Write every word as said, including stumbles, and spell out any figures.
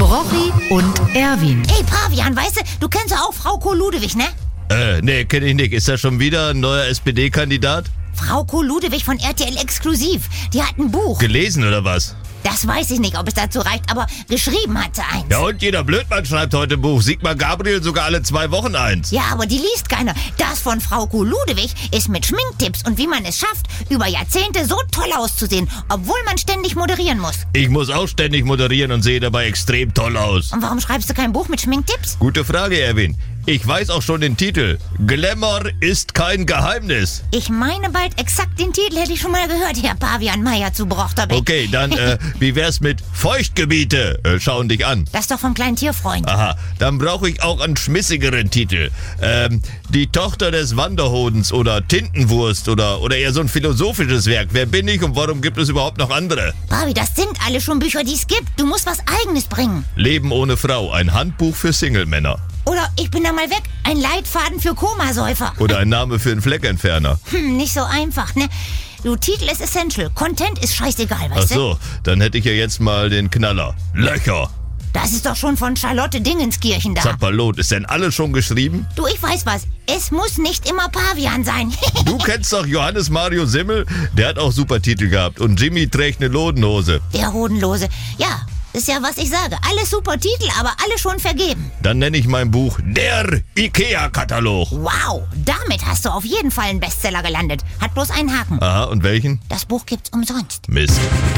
Rochi und Erwin. Ey, Pavian, weißt du, du kennst ja auch Frau Ludewig, ne? Äh, nee, kenne ich nicht. Ist das schon wieder ein neuer S P D-Kandidat? Frau Ludewig von R T L Exklusiv. Die hat ein Buch. Gelesen oder was? Das weiß ich nicht, ob es dazu reicht, aber geschrieben hat sie eins. Ja, und jeder Blödmann schreibt heute ein Buch. Sigmar Gabriel sogar alle zwei Wochen eins. Ja, aber die liest keiner. Das von Frau Ludewig ist mit Schminktipps und wie man es schafft, über Jahrzehnte so toll auszusehen, obwohl man ständig moderieren muss. Ich muss auch ständig moderieren und sehe dabei extrem toll aus. Und warum schreibst du kein Buch mit Schminktipps? Gute Frage, Erwin. Ich weiß auch schon den Titel. Glamour ist kein Geheimnis. Ich meine bald exakt den Titel, hätte ich schon mal gehört, Herr Pavian Meier zu Brochterbeck. Okay, dann, äh, wie wär's mit Feuchtgebiete? Äh, schauen dich an. Das ist doch vom kleinen Tierfreund. Aha, dann brauche ich auch einen schmissigeren Titel. Ähm, die Tochter des Wanderhodens oder Tintenwurst oder, oder eher so ein philosophisches Werk. Wer bin ich und warum gibt es überhaupt noch andere? Pavi, das sind alle schon Bücher, die es gibt. Du musst was Eigenes bringen. Leben ohne Frau, ein Handbuch für Single-Männer. Oder ich bin da mal weg, ein Leitfaden für Komasäufer. Oder ein Name für einen Fleckentferner. Hm, nicht so einfach, ne? Du, Titel ist essential, Content ist scheißegal, weißt Ach so, dann hätte ich ja jetzt mal den Knaller. Löcher. Das ist doch schon von Charlotte Dingenskirchen da. Zappalot, ist denn alles schon geschrieben? Du, ich weiß was, es muss nicht immer Pavian sein. Du kennst doch Johannes Mario Simmel? Der hat auch super Titel gehabt. Und Jimmy trägt eine Lodenhose. Der Hodenlose, ja. Ist ja, was ich sage. Alles super Titel, aber alle schon vergeben. Dann nenne ich mein Buch Der Ikea-Katalog. Wow, damit hast du auf jeden Fall einen Bestseller gelandet. Hat bloß einen Haken. Aha, und welchen? Das Buch gibt's umsonst. Mist.